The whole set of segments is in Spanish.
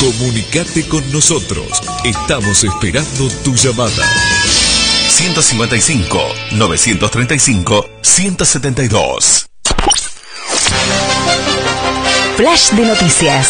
Comunicate con nosotros. Estamos esperando tu llamada. 155-935-172. Flash de noticias.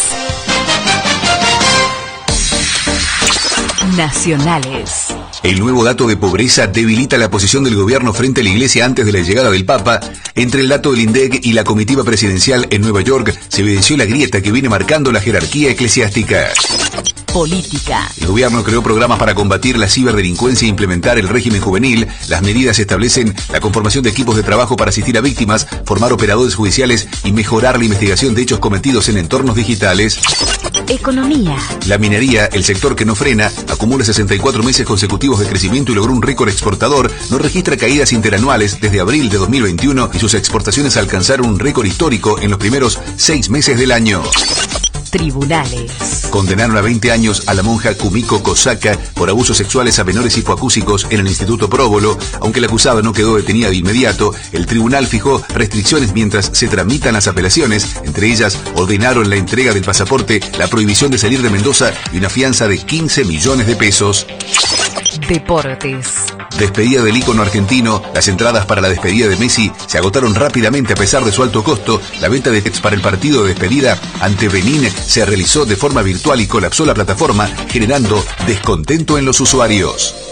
Nacionales. El nuevo dato de pobreza debilita la posición del gobierno frente a la Iglesia antes de la llegada del Papa. Entre el dato del INDEC y la comitiva presidencial en Nueva York se evidenció la grieta que viene marcando la jerarquía eclesiástica. Política. El gobierno creó programas para combatir la ciberdelincuencia e implementar el régimen juvenil. Las medidas establecen la conformación de equipos de trabajo para asistir a víctimas, formar operadores judiciales y mejorar la investigación de hechos cometidos en entornos digitales. Economía. La minería, el sector que no frena, acumula 64 meses consecutivos de crecimiento y logró un récord exportador. No registra caídas interanuales desde abril de 2021 y sus exportaciones alcanzaron un récord histórico en los primeros 6 meses del año. Tribunales. Condenaron a 20 años a la monja Kumiko Kosaka por abusos sexuales a menores hipoacúsicos en el Instituto Próbolo. Aunque la acusada no quedó detenida de inmediato, el tribunal fijó restricciones mientras se tramitan las apelaciones. Entre ellas, ordenaron la entrega del pasaporte, la prohibición de salir de Mendoza y una fianza de 15 millones de pesos. Deportes. Despedida del ícono argentino. Las entradas para la despedida de Messi se agotaron rápidamente a pesar de su alto costo. La venta de tickets para el partido de despedida ante Benín se realizó de forma virtual y colapsó la plataforma, generando descontento en los usuarios.